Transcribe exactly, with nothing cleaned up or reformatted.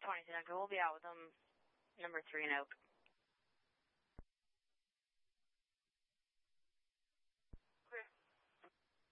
twenty-second. We'll be out with them number three and Oak.